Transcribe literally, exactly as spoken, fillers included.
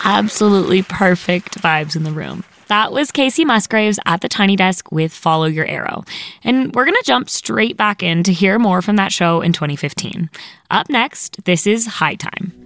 Absolutely perfect vibes in the room. That was Kacey Musgraves at the Tiny Desk with Follow Your Arrow. And we're going to jump straight back in to hear more from that show in twenty fifteen. Up next, this is High Time.